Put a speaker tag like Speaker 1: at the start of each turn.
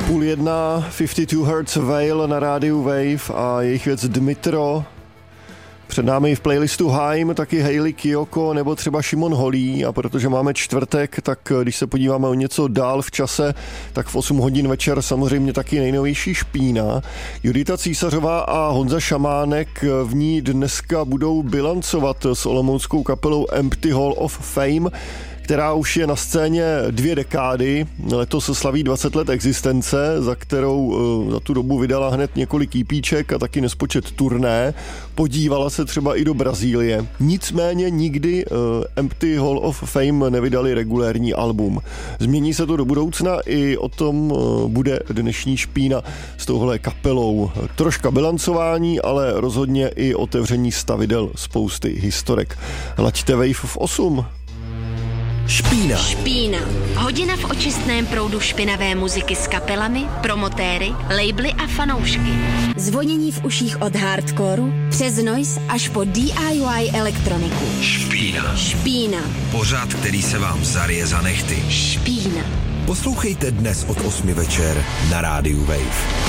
Speaker 1: 10:30, 52 Hertz Veil na rádiu Wave a jejich věc Dmitro. Před námi v playlistu Haim taky Hayley Kiyoko nebo třeba Šimon Holý, a protože máme čtvrtek, tak když se podíváme o něco dál v čase, tak v 8 hodin večer samozřejmě taky nejnovější Špína. Judita Císařová a Honza Šamánek v ní dneska budou bilancovat s olomouckou kapelou Empty Hall of Fame, která už je na scéně 2 dekády. Letos se slaví 20 let existence, za kterou za tu dobu vydala hned několik EPček a taky nespočet turné. Podívala se třeba i do Brazílie. Nicméně nikdy Empty Hall of Fame nevydali regulérní album. Změní se to do budoucna, i o tom bude dnešní Špína s touhle kapelou. Troška bilancování, ale rozhodně i otevření stavidel spousty historek. Laďte Wave v 8.
Speaker 2: Špína.
Speaker 3: Špína. Hodina v očistném proudu špinavé muziky s kapelami, promotéry, labely a fanoušky.
Speaker 4: Zvonění v uších od hardcoreu přes noise až po DIY elektroniku.
Speaker 2: Špína.
Speaker 3: Špína.
Speaker 2: Pořad, který se vám zaryje za nehty.
Speaker 3: Špína.
Speaker 2: Poslouchejte dnes od 8 večer na rádiu Wave.